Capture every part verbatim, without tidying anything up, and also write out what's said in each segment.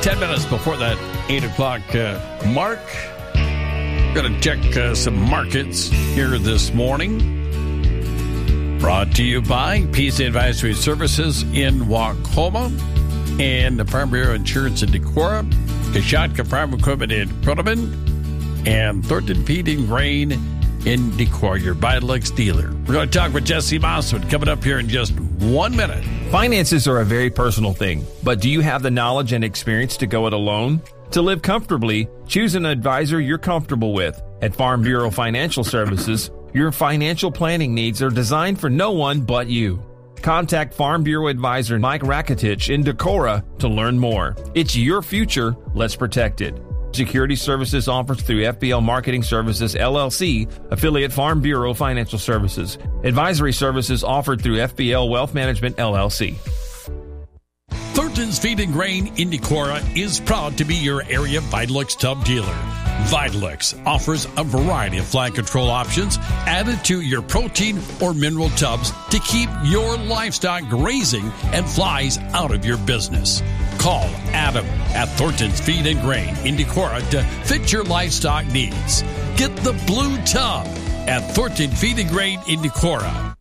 Ten minutes before that eight o'clock uh, mark. Going to check uh, some markets here this morning. Brought to you by P C Advisory Services in Wacoma and the Farm Bureau Insurance in Decorah, Kashatka Farm Equipment in Cronaman, and Thornton Feed and Grain in Decorah, your Vitalix dealer. We're going to talk with Jesse Mossman coming up here in just one minute. Finances are a very personal thing, but do you have the knowledge and experience to go it alone? To live comfortably, choose an advisor you're comfortable with. At Farm Bureau Financial Services, your financial planning needs are designed for no one but you. Contact Farm Bureau Advisor Mike Rakitich in Decorah to learn more. It's your future. Let's protect it. Security services offered through F B L Marketing Services, L L C, affiliate Farm Bureau Financial Services. Advisory services offered through F B L Wealth Management, L L C. Thornton's Feed and Grain in Decorah is proud to be your area Vitalix tub dealer. Vitalix offers a variety of fly control options added to your protein or mineral tubs to keep your livestock grazing and flies out of your business. Call Adam at Thornton's Feed and Grain in Decorah to fit your livestock needs. Get the blue tub at Thornton Feed and Grain in Decorah.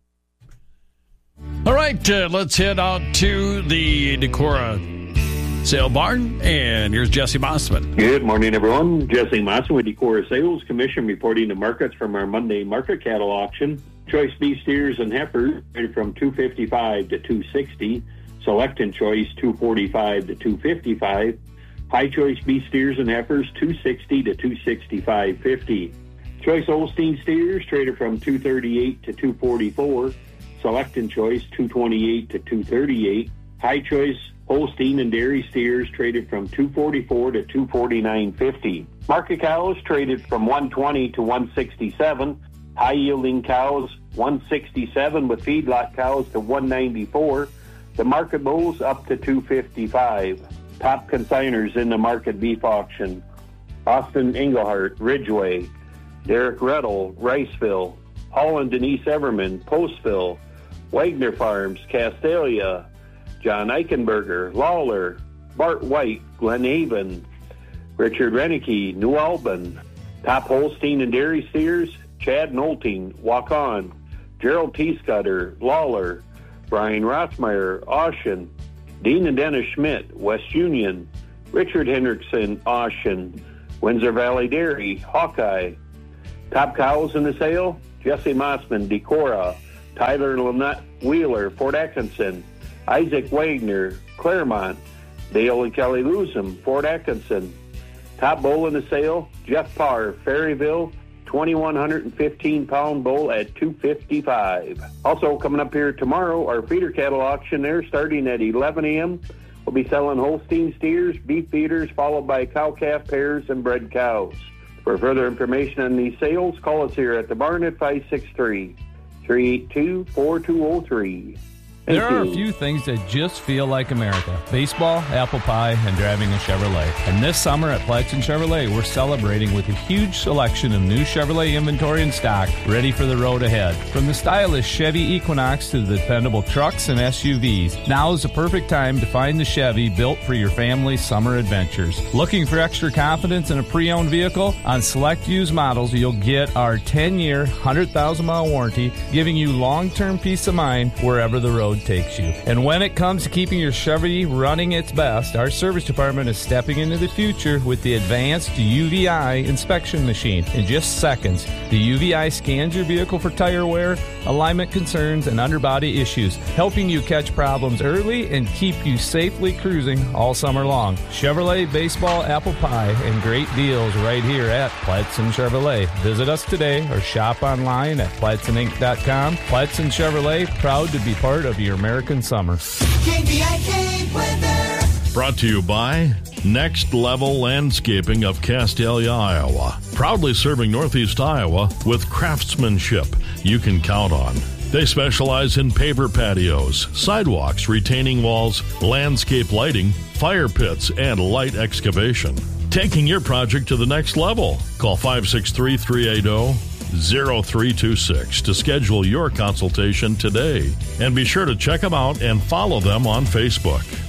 All right, uh, let's head out to the Decorah Sale Barn, and here's Jesse Mossman. Good morning, everyone. Jesse Mossman with Decorah Sales Commission reporting the markets from our Monday market cattle auction. Choice beef steers and heifers from two fifty-five to two sixty. Select and choice two forty-five to two fifty-five. High choice beef steers and heifers two sixty to two sixty-five fifty. Choice Holstein steers traded from two thirty-eight to two forty-four. Select and choice two twenty-eight to two thirty-eight. High choice Holstein and dairy steers traded from two forty-four to two forty-nine fifty. Market cows traded from one twenty to one sixty-seven. High yielding cows one sixty-seven with feedlot cows to one ninety-four. The market bulls up to two fifty-five. Top consigners in the market beef auction: Austin Englehart, Ridgeway, Derek Reddle, Riceville, Holland Denise Everman, Postville, Wagner Farms, Castalia, John Eichenberger, Lawler, Bart White, Glen Haven, Richard Renicky, New Albin. Top Holstein and dairy steers: Chad Nolting, Waukon, Gerald T. Scudder, Lawler, Brian Rothmeyer, Ocean, Dean and Dennis Schmidt, West Union, Richard Hendrickson, Ocean, Windsor Valley Dairy, Hawkeye. Top cows in the sale: Jesse Mossman, Decorah, Tyler Lynette Wheeler, Fort Atkinson, Isaac Wagner, Claremont, Dale and Kelly Luzum, Fort Atkinson. Top bull in the sale: Jeff Parr, Ferryville, twenty-one fifteen pound bull at two fifty-five. Also coming up here tomorrow, our feeder cattle auction there starting at eleven a.m. We'll be selling Holstein steers, beef feeders, followed by cow-calf pairs and bred cows. For further information on these sales, call us here at the barn at five six three, three eight two, four two zero three. There are a few things that just feel like America. Baseball, apple pie, and driving a Chevrolet. And this summer at Pladson Chevrolet, we're celebrating with a huge selection of new Chevrolet inventory and stock ready for the road ahead. From the stylish Chevy Equinox to the dependable trucks and S U Vs, now is the perfect time to find the Chevy built for your family's summer adventures. Looking for extra confidence in a pre-owned vehicle? On select used models, you'll get our ten-year, one hundred thousand mile warranty, giving you long-term peace of mind wherever the road takes you. And when it comes to keeping your Chevy running its best, our service department is stepping into the future with the advanced U V I inspection machine. In just seconds, the U V I scans your vehicle for tire wear, alignment concerns, and underbody issues, helping you catch problems early and keep you safely cruising all summer long. Chevrolet, baseball, apple pie, and great deals right here at Pladson Chevrolet. Visit us today or shop online at Pladson Inc dot com. Pladson Chevrolet, proud to be part of your American summer. K V I K weather. Brought to you by Next Level Landscaping of Castalia, Iowa. Proudly serving Northeast Iowa with craftsmanship you can count on. They specialize in paver patios, sidewalks, retaining walls, landscape lighting, fire pits, and light excavation. Taking your project to the next level. Call five six three, three eight zero, zero three two six to schedule your consultation today. And be sure to check them out and follow them on Facebook.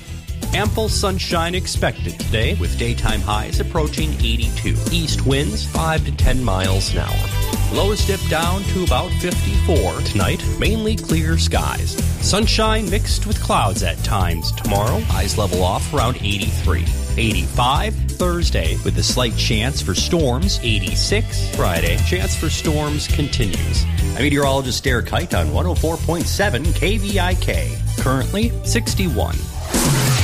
Ample sunshine expected today with daytime highs approaching eighty-two. East winds five to ten miles an hour. Lows dip down to about fifty-four tonight, mainly clear skies. Sunshine mixed with clouds at times tomorrow. Highs level off around eighty-three. eighty-five Thursday with a slight chance for storms. eighty-six Friday. Chance for storms continues. I'm meteorologist Derek Height on one oh four point seven K V I K. Currently sixty-one.